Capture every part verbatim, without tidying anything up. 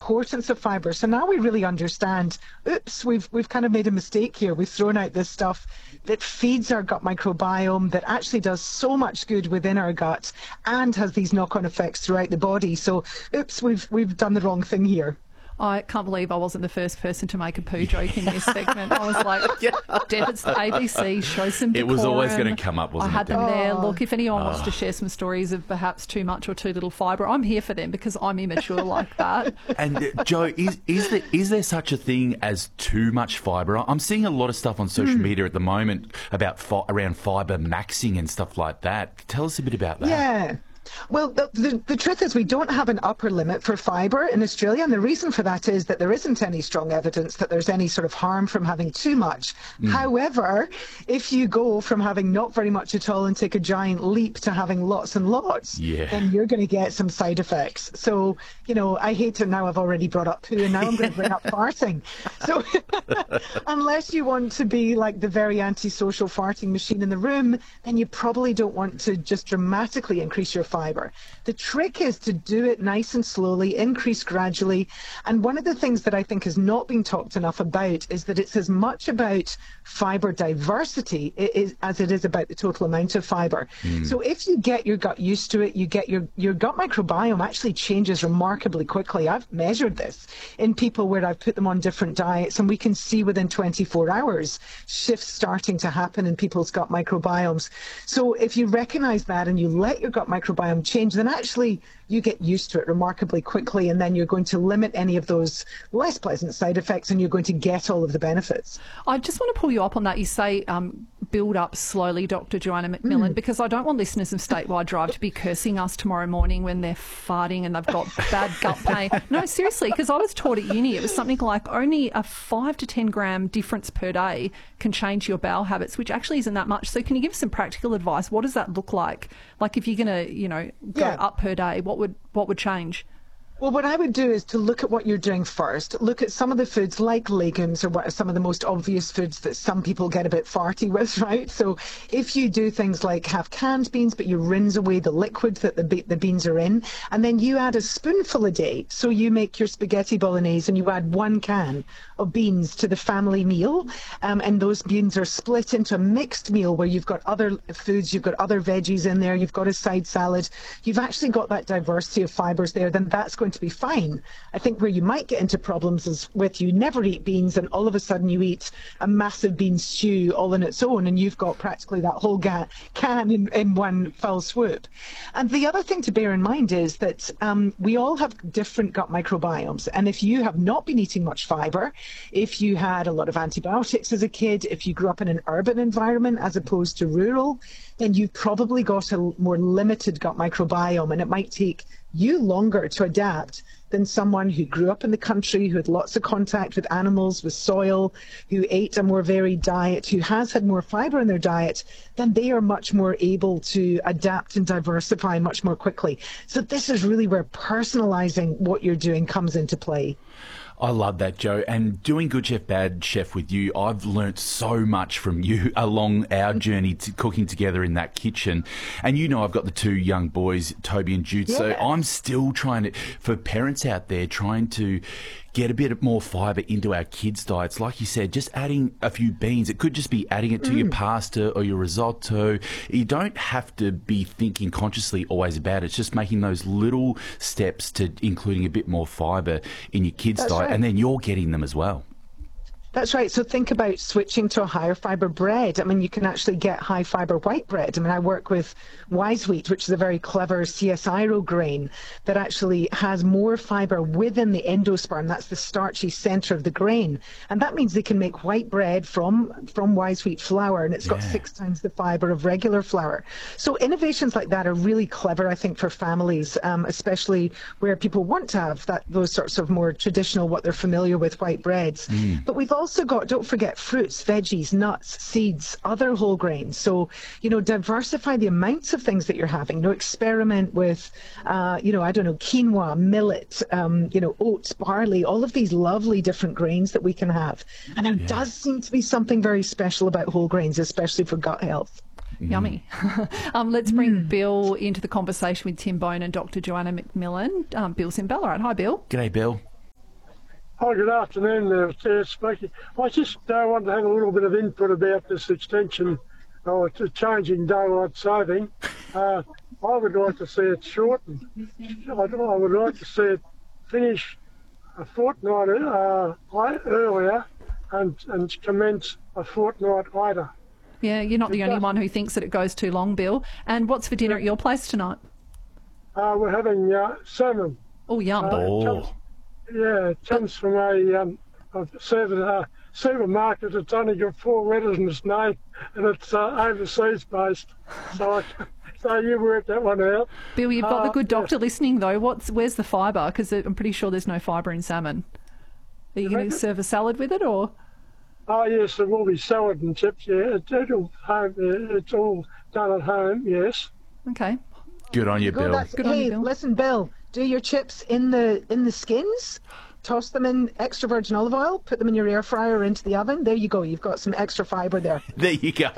importance of fibre. So now we really understand, oops, we've we've kind of made a mistake here. We've thrown out this stuff that feeds our gut microbiome, that actually does so much good within our gut and has these knock-on effects throughout the body. So, oops, we've we've done the wrong thing here. I can't believe I wasn't the first person to make a poo joke in this segment. I was like, Deb, it's the A B C, show some decorum. It was always going to come up, wasn't it? I had it, them Deb? there. Look, if anyone Oh. wants to share some stories of perhaps too much or too little fibre, I'm here for them because I'm immature like that. And uh, Joe, is is there is there such a thing as too much fibre? I'm seeing a lot of stuff on social Mm. media at the moment about fi- around fibre maxing and stuff like that. Tell us a bit about that. Yeah. Well, the, the, the truth is we don't have an upper limit for fibre in Australia, and the reason for that is that there isn't any strong evidence that there's any sort of harm from having too much. Mm. However, if you go from having not very much at all and take a giant leap to having lots and lots, yeah. then you're going to get some side effects. So, you know, I hate to now I've already brought up poo, and now I'm going to bring up farting. So unless you want to be like the very antisocial farting machine in the room, then you probably don't want to just dramatically increase your fibre. The trick is to do it nice and slowly, increase gradually. And one of the things that I think has not been talked enough about is that it's as much about fibre diversity as it is about the total amount of fibre. Mm. So if you get your gut used to it, you get your, your gut microbiome actually changes remarkably quickly. I've measured this in people where I've put them on different diets, and we can see within twenty-four hours shifts starting to happen in people's gut microbiomes. So if you recognise that and you let your gut microbiome change, then actually you get used to it remarkably quickly, and then you're going to limit any of those less pleasant side effects, and you're going to get all of the benefits. I just want to pull you up on that. You say um, build up slowly, Doctor Joanna McMillan, mm. because I don't want listeners of Statewide Drive to be cursing us tomorrow morning when they're farting and they've got bad gut pain. No, seriously, because I was taught at uni it was something like only a five to ten gram difference per day can change your bowel habits, which actually isn't that much. So can you give us some practical advice? What does that look like? Like if you're going to, you know, go yeah. up per day, what would what would change? Well, what I would do is to look at what you're doing first. Look at some of the foods like legumes, or what are some of the most obvious foods that some people get a bit farty with, right? So if you do things like have canned beans, but you rinse away the liquid that the, be- the beans are in, and then you add a spoonful a day. So you make your spaghetti bolognese and you add one can of beans to the family meal, um, and those beans are split into a mixed meal where you've got other foods, you've got other veggies in there, you've got a side salad, you've actually got that diversity of fibres there, then that's going to be fine. I think where you might get into problems is with you never eat beans and all of a sudden you eat a massive bean stew all on its own, and you've got practically that whole ga- can in, in one fell swoop. And the other thing to bear in mind is that um, we all have different gut microbiomes, and if you have not been eating much fibre, if you had a lot of antibiotics as a kid, if you grew up in an urban environment as opposed to rural, then you've probably got a more limited gut microbiome, and it might take you longer to adapt than someone who grew up in the country, who had lots of contact with animals, with soil, who ate a more varied diet, who has had more fibre in their diet. Then they are much more able to adapt and diversify much more quickly. So this is really where personalising what you're doing comes into play. I love that, Joe. And doing Good Chef, Bad Chef with you, I've learnt so much from you along our journey to cooking together in that kitchen. And you know I've got the two young boys, Toby and Jude, yeah. So I'm still trying to, for parents out there, trying to get a bit more fibre into our kids' diets. Like you said, just adding a few beans. It could just be adding it to mm. your pasta or your risotto. You don't have to be thinking consciously always about it. It's just making those little steps to including a bit more fibre in your kids' That's diet, right. And then you're getting them as well. That's right. So think about switching to a higher fibre bread. I mean, you can actually get high fibre white bread. I mean, I work with Wise Wheat, which is a very clever C S I R O grain that actually has more fibre within the endosperm. That's the starchy centre of the grain. And that means they can make white bread from, from Wise Wheat flour, and it's got yeah. six times the fibre of regular flour. So innovations like that are really clever, I think, for families, um, especially where people want to have that those sorts of more traditional, what they're familiar with, white breads. Mm. But we've also also got, don't forget, fruits, veggies, nuts, seeds, other whole grains. So, you know, diversify the amounts of things that you're having. No, experiment with, uh, you know, I don't know, quinoa, millet, um, you know, oats, barley, all of these lovely different grains that we can have. And there yeah. does seem to be something very special about whole grains, especially for gut health. Mm. Yummy. um, let's bring mm. Bill into the conversation with Tim Bone and Doctor Joanna McMillan. Um, Bill's in Ballarat. Hi, Bill. G'day, Bill. Oh, good afternoon there, Chair speaking. I just uh, want to have a little bit of input about this extension or to changing daylight saving. Uh, I would like to see it shortened. I I would like to see it finish a fortnight uh, li- earlier and, and commence a fortnight later. Yeah, you're not the only one who thinks that it goes too long, Bill. And what's for dinner at your place tonight? Uh, we're having uh, salmon. Oh, yum. Uh, Oh. comes- yeah, it comes from a, um, a super, uh, supermarket that's only got four letters in its name, and it's uh, overseas based. So, I, so you work that one out. Bill, you've got the Uh, good doctor listening, though. What's Where's the fibre? Because I'm pretty sure there's no fibre in salmon. Are you going to reckon? serve a salad with it, or...? Oh yes, there will be salad and chips. Yeah, it, it'll home. It's all done at home. Yes. Okay. Good on you, Go, Bill. that's, Good on hey, you, Bill. listen, Bill, do your chips in the in the skins. Toss them in extra virgin olive oil. Put them in your air fryer or into the oven. There you go. You've got some extra fibre there. There you go.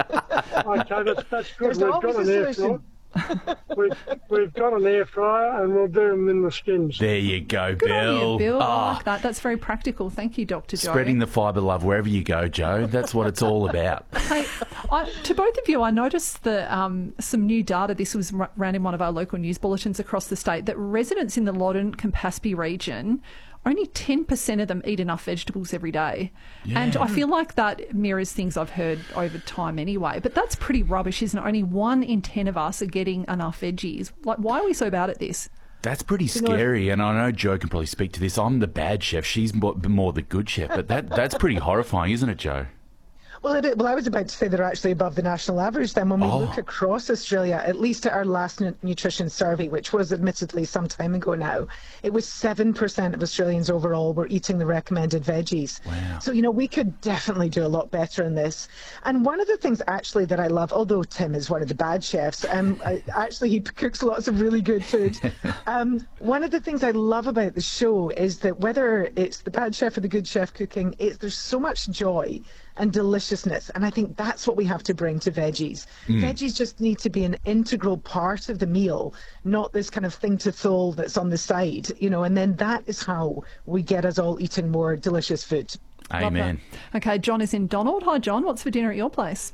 Okay, that's that's good. There's We've always got a an air fryer. solution. We've we've got an air fryer, and we'll do them in the skins. There you go, Good Bill. on you, Bill. I Ah, like that. That's very practical. Thank you, Doctor Joe. spreading the fibre love wherever you go, Joe. That's what it's all about. Hey, I, to both of you, I noticed that um, some new data, this was r- ran in one of our local news bulletins across the state, that residents in the Loddon Campaspe region, only ten percent of them eat enough vegetables every day. And I feel like that mirrors things I've heard over time anyway. But that's pretty rubbish, isn't it? Only one in ten of us are getting enough veggies. Like, why are we so bad at this? That's pretty scary, and I know Joe can probably speak to this. I'm the bad chef. She's more, more the good chef, but that that's pretty horrifying, isn't it, Joe? Well, it, well, I was about to say they're actually above the national average. Then, when we Oh. look across Australia, at least at our last nu- nutrition survey, which was admittedly some time ago now, it was seven percent of Australians overall were eating the recommended veggies. Wow. So, you know, we could definitely do a lot better in this. And one of the things actually that I love, although Tim is one of the bad chefs, um, I, actually he cooks lots of really good food. um, one of the things I love about the show is that whether it's the bad chef or the good chef cooking, it's, there's so much joy and deliciousness, and I think that's what we have to bring to veggies. Veggies just need to be an integral part of the meal, not this kind of thing to throw that's on the side, you know, and then that is how we get us all eating more delicious food. Love Amen. that. Okay, John is in Donald. Hi, John. What's for dinner at your place?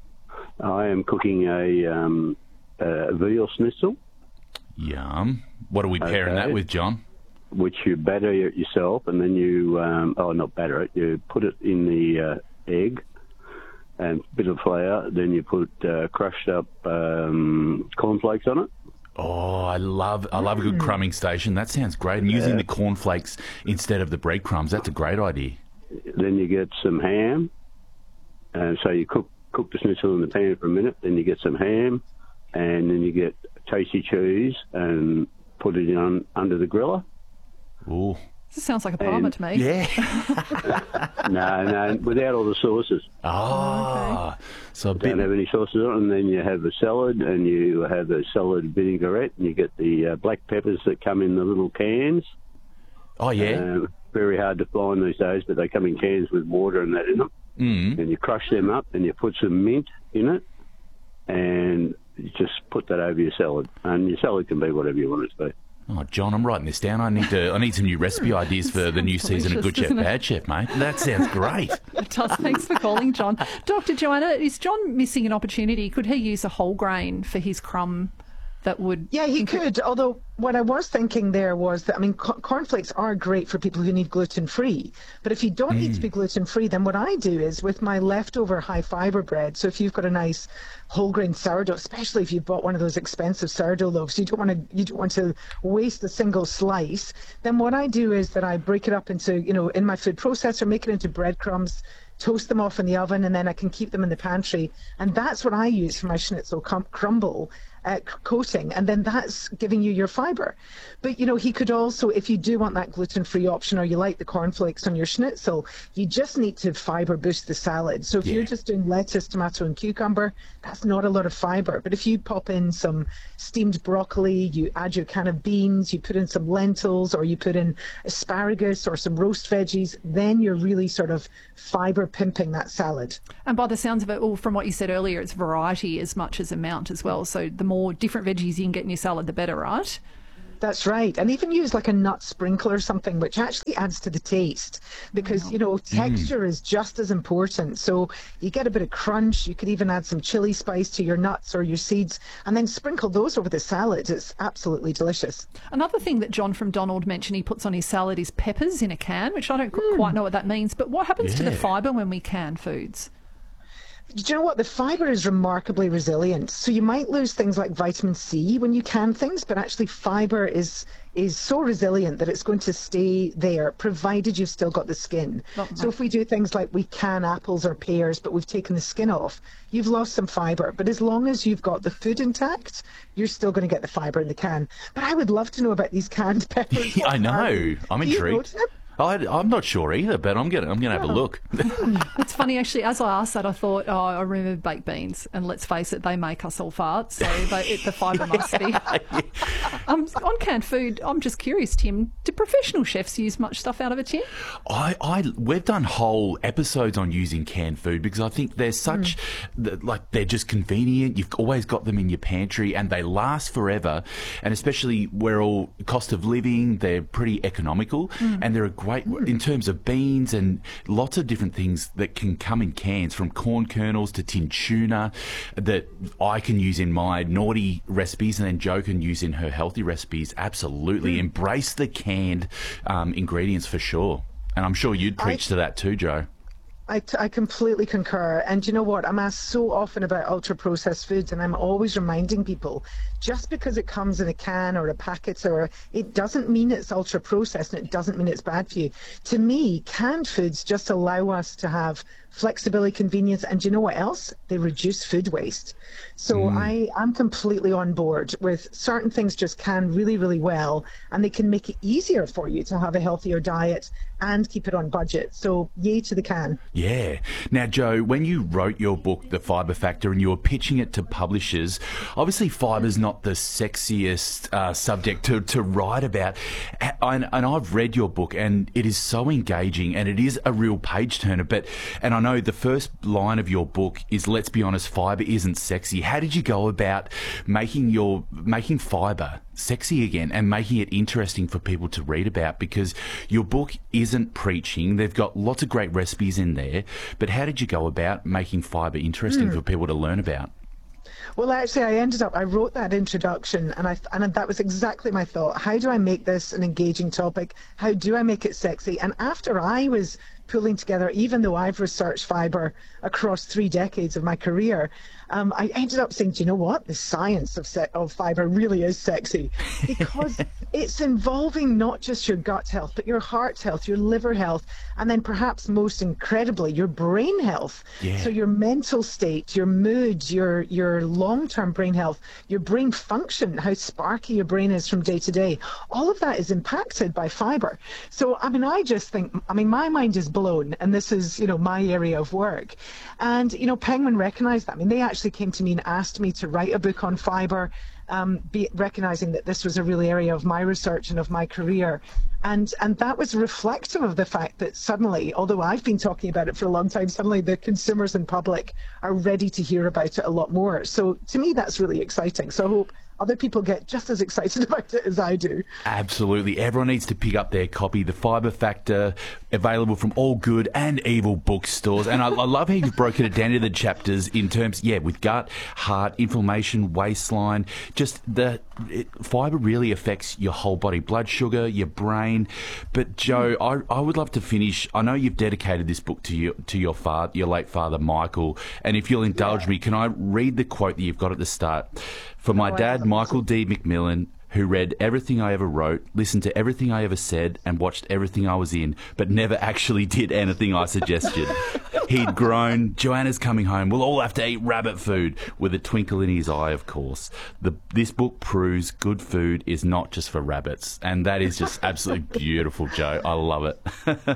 I am cooking a, um, a veal schnitzel, Yum. What are we pairing Okay. that with, John? which you batter it yourself, and then you, um, oh, not batter it, you put it in the uh, egg and a bit of flour, then you put uh, crushed up um, cornflakes on it. Oh, I love I love a good crumbing station. That sounds great. And using the cornflakes instead of the breadcrumbs, that's a great idea. Then you get some ham, and so you cook cook the schnitzel in the pan for a minute, then you get some ham, and then you get tasty cheese and put it on under the griller. Ooh. This sounds like a parma to me. Yeah. No, no, without all the sauces. Ah. So a bit. Don't have any sauces on it, and then you have a salad, and you have a salad vinaigrette, and you get the uh, black peppers that come in the little cans. Oh, yeah. Uh, very hard to find these days, but they come in cans with water and that in them. Mm. And you crush them up, and you put some mint in it, and you just put that over your salad. And your salad can be whatever you want it to be. Oh, John, I'm writing this down. I need to. I need some new recipe ideas for the new sounds season of Good delicious, Chef, doesn't it? Bad Chef, mate. That sounds great. It does. Thanks for calling, John. Doctor Joanna, is John missing an opportunity? Could he use a whole grain for his crumb that would... Yeah, he could. Although what I was thinking there was that, I mean, co- cornflakes are great for people who need gluten-free. But if you don't need to be gluten-free, then what I do is with my leftover high-fibre bread, so if you've got a nice whole grain sourdough, especially if you've bought one of those expensive sourdough loaves, you don't want to you don't want to waste a single slice, then what I do is that I break it up into, you know, in my food processor, make it into breadcrumbs, toast them off in the oven, and then I can keep them in the pantry. And that's what I use for my schnitzel cum- crumble uh, c- coating. And then that's giving you your fibre. But, you know, he could also, if you do want that gluten-free option or you like the cornflakes on your schnitzel, you just need to fibre boost the salad. So if Yeah. you're just doing lettuce, tomato and cucumber, that's not a lot of fibre. But if you pop in some steamed broccoli, you add your can of beans, you put in some lentils, or you put in asparagus or some roast veggies, then you're really sort of fibre pimping that salad. And by the sounds of it, well, from what you said earlier, it's variety as much as amount as well. So the more different veggies you can get in your salad, the better, right? That's right. And even use like a nut sprinkle or something, which actually adds to the taste because, you know, texture mm. is just as important. So you get a bit of crunch. You could even add some chili spice to your nuts or your seeds and then sprinkle those over the salad. It's absolutely delicious. Another thing that John from Donald mentioned he puts on his salad is peppers in a can, which I don't mm. quite know what that means. But what happens yeah. to the fibre when we can foods? Do you know what? The fibre is remarkably resilient. So you might lose things like vitamin C when you can things, but actually fibre is is so resilient that it's going to stay there, provided you've still got the skin. Oh, so if we do things like we can apples or pears, but we've taken the skin off, you've lost some fibre. But as long as you've got the food intact, you're still going to get the fibre in the can. But I would love to know about these canned peppers. I know. I'm intrigued. I, I'm not sure either, but I'm gonna I'm gonna have a look. It's funny actually. As I asked that, I thought, oh, I remember baked beans, and let's face it, they make us all fart, so they, it, the fibre must be. yeah. um, on canned food, I'm just curious, Tim. Do professional chefs use much stuff out of a tin? I, I we've done whole episodes on using canned food because I think they're such mm. like they're just convenient. You've always got them in your pantry, and they last forever. And especially we're all cost of living, they're pretty economical, mm. and they're a great in terms of beans and lots of different things that can come in cans, from corn kernels to tin tuna that I can use in my naughty recipes and then Jo can use in her healthy recipes. Absolutely. Mm. Embrace the canned um, ingredients for sure. And I'm sure you'd preach I, to that too, Jo. I, t- I completely concur. And you know what? I'm asked so often about ultra-processed foods, and I'm always reminding people, just because it comes in a can or a packet, or it doesn't mean it's ultra-processed, and it doesn't mean it's bad for you. To me, canned foods just allow us to have flexibility, convenience, and you know what else? They reduce food waste. So mm. I, I'm completely on board with certain things just can really, really well, and they can make it easier for you to have a healthier diet and keep it on budget. So yay to the can. Yeah. Now, Jo, when you wrote your book, The Fibre Factor, and you were pitching it to publishers, obviously fibre's not the sexiest uh, subject to, to write about. And, and I've read your book, and it is so engaging, and it is a real page turner. But and I know the first line of your book is, let's be honest, fibre isn't sexy. How did you go about making your making fibre sexy again and making it interesting for people to read about? Because your book isn't preaching. They've got lots of great recipes in there. But how did you go about making fibre interesting mm. for people to learn about? Well, actually, I ended up, I wrote that introduction, and I and that was exactly my thought. How do I make this an engaging topic? How do I make it sexy? And after I was pulling together, even though I've researched fibre across three decades of my career, um, I ended up saying, do you know what? The science of se- of fibre really is sexy, because it's involving not just your gut health, but your heart health, your liver health, and then perhaps most incredibly, your brain health. Yeah. So your mental state, your mood, your your long-term brain health, your brain function, how sparky your brain is from day to day, all of that is impacted by fibre. So, I mean, I just think, I mean, my mind is blown, and this is, you know, my area of work. And, you know, Penguin recognised that. I mean, they actually came to me and asked me to write a book on fibre, um, be, recognising that this was a real area of my research and of my career. And and that was reflective of the fact that suddenly, although I've been talking about it for a long time, suddenly the consumers and public are ready to hear about it a lot more. So to me, that's really exciting. So I hope other people get just as excited about it as I do. Absolutely. Everyone needs to pick up their copy. The Fibre Factor, available from all good and evil bookstores. And I, I love how you've broken it down into the chapters in terms, yeah, with gut, heart, inflammation, waistline. Just the it, fibre really affects your whole body, blood sugar, your brain. But Jo, I, I would love to finish. I know you've dedicated this book to your to your father, your late father, Michael. And if you'll indulge yeah. me, can I read the quote that you've got at the start? For my oh, dad, Michael D. McMillan, who read everything I ever wrote, listened to everything I ever said, and watched everything I was in, but never actually did anything I suggested. He'd grown, Joanna's coming home, we'll all have to eat rabbit food, with a twinkle in his eye, of course. The, this book proves good food is not just for rabbits, and that is just absolutely beautiful, Jo. I love it.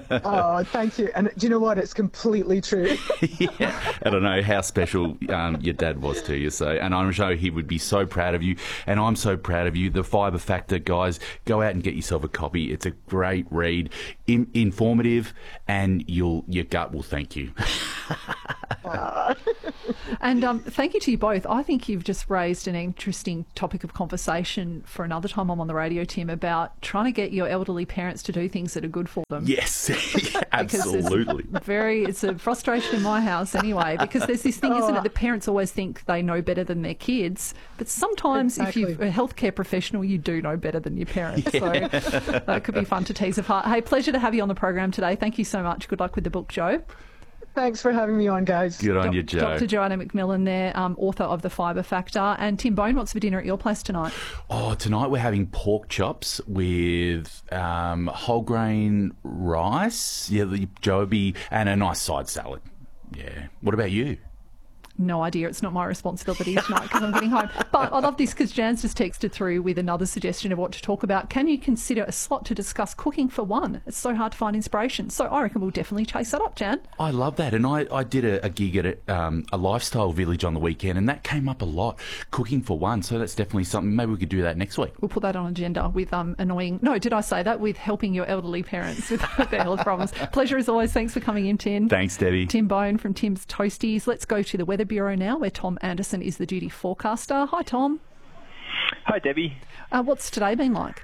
Oh, thank you. And do you know what? It's completely true. Yeah. I don't know how special um, your dad was to you, so, and I'm sure he would be so proud of you, and I'm so proud of you. The Fibre Factor, guys, go out and get yourself a copy. It's a great read, in, informative, and you'll your gut will thank you. And um, thank you to you both. I think you've just raised an interesting topic of conversation for another time I'm on the radio, Tim, about trying to get your elderly parents to do things that are good for them. Yes, absolutely. It's very, it's a frustration in my house anyway, because there's this thing, isn't it? The parents always think they know better than their kids, but sometimes exactly. if you're a healthcare professional, you do know better than your parents. Yeah. So that could be fun to tease apart. Hey, pleasure to have you on the program today. Thank you so much. Good luck with the book, Joe. Thanks for having me on, guys. Good on Do- you, Joe. Doctor Joanna McMillan there, um, author of The Fibre Factor. And Tim Bone, what's for dinner at your place tonight? Oh, tonight we're having pork chops with um, whole grain rice, yeah, the joby, and a nice side salad. Yeah. What about you? No idea. It's not my responsibility tonight because I'm getting home. But I love this because Jan's just texted through with another suggestion of what to talk about. Can you consider a slot to discuss cooking for one? It's so hard to find inspiration. So I reckon we'll definitely chase that up, Jan. I love that. And I, I did a, a gig at a, um, a lifestyle village on the weekend, and that came up a lot, cooking for one. So that's definitely something. Maybe we could do that next week. We'll put that on agenda with um, annoying... No, did I say that? With helping your elderly parents with their health problems. Pleasure as always. Thanks for coming in, Tim. Thanks, Debbie. Tim Bone from Tim's Toasties. Let's go to the Weather Bureau now, where Tom Anderson is the duty forecaster. Hi, Tom. Hi, Debbie. Uh, what's today been like?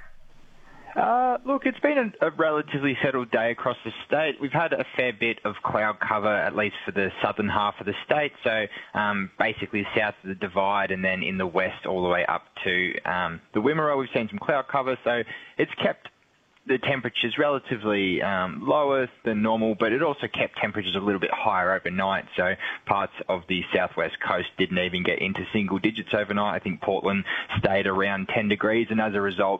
Uh, look, it's been a, a relatively settled day across the state. We've had a fair bit of cloud cover, at least for the southern half of the state. So um, basically south of the Divide, and then in the west all the way up to um, the Wimmera, we've seen some cloud cover. So it's kept the temperatures relatively um, lower than normal, but it also kept temperatures a little bit higher overnight. So parts of the southwest coast didn't even get into single digits overnight. I think Portland stayed around ten degrees, and as a result,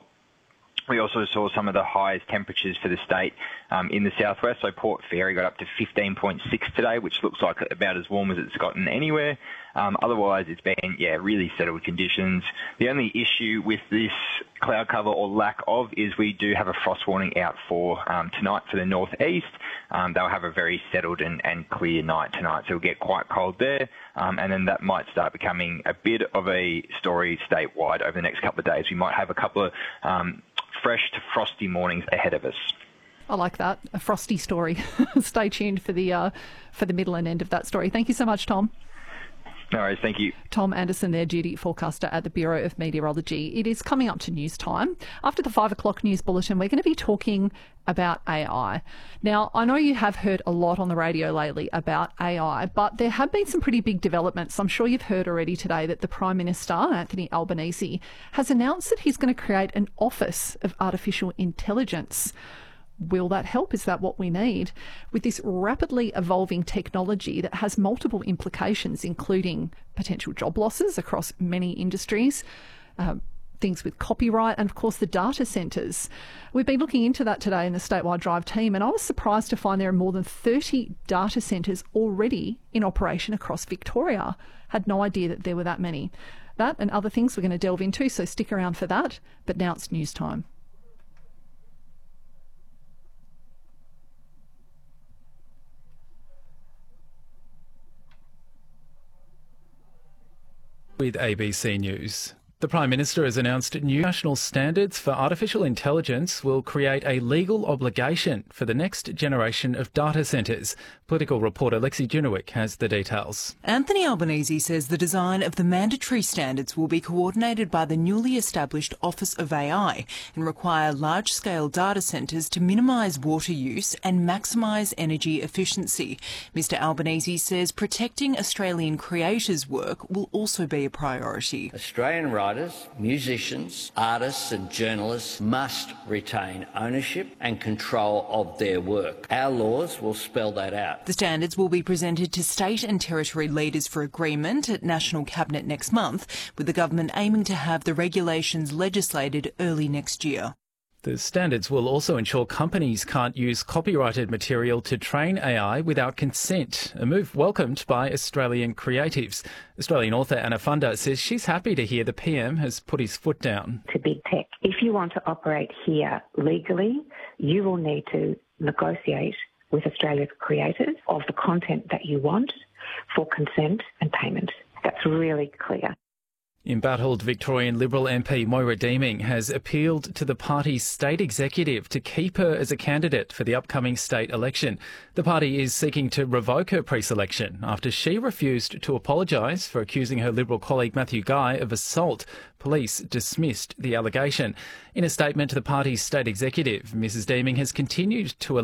we also saw some of the highest temperatures for the state um, in the southwest. So Port Fairy got up to fifteen point six today, which looks like about as warm as it's gotten anywhere. Um, otherwise, it's been, yeah, really settled conditions. The only issue with this cloud cover or lack of is we do have a frost warning out for um, tonight for the northeast. Um, they'll have a very settled and, and clear night tonight, so it'll get quite cold there. Um, and then that might start becoming a bit of a story statewide over the next couple of days. We might have a couple of um, fresh to frosty mornings ahead of us. I like that, a frosty story. Stay tuned for the uh, for the middle and end of that story. Thank you so much, Tom. No worries, thank you. Tom Anderson there, duty forecaster at the Bureau of Meteorology. It is coming up to news time. After the five o'clock news bulletin, we're going to be talking about A I. Now, I know you have heard a lot on the radio lately about A I, but there have been some pretty big developments. I'm sure you've heard already today that the Prime Minister, Anthony Albanese, has announced that he's going to create an Office of Artificial Intelligence. Will that help? Is that what we need? With this rapidly evolving technology that has multiple implications, including potential job losses across many industries, um, things with copyright, and of course the data centres. We've been looking into that today in the Statewide Drive team, and I was surprised to find there are more than thirty data centres already in operation across Victoria. Had no idea that there were that many. That and other things we're going to delve into, so stick around for that. But now it's news time. With A B C News. The Prime Minister has announced new national standards for artificial intelligence will create a legal obligation for the next generation of data centres. Political reporter Lexi Junowick has the details. Anthony Albanese says the design of the mandatory standards will be coordinated by the newly established Office of A I and require large-scale data centres to minimise water use and maximise energy efficiency. Mister Albanese says protecting Australian creators' work will also be a priority. Australian writers, musicians, artists and journalists must retain ownership and control of their work. Our laws will spell that out. The standards will be presented to state and territory leaders for agreement at National Cabinet next month, with the government aiming to have the regulations legislated early next year. The standards will also ensure companies can't use copyrighted material to train A I without consent, a move welcomed by Australian creatives. Australian author Anna Funder says she's happy to hear the P M has put his foot down. To big tech, if you want to operate here legally, you will need to negotiate with Australia's creators of the content that you want for consent and payment. That's really clear. Embattled Victorian Liberal M P Moira Deeming has appealed to the party's state executive to keep her as a candidate for the upcoming state election. The party is seeking to revoke her pre-selection after she refused to apologise for accusing her Liberal colleague Matthew Guy of assault. Police dismissed the allegation. In a statement to the party's state executive, Missus Deeming has continued to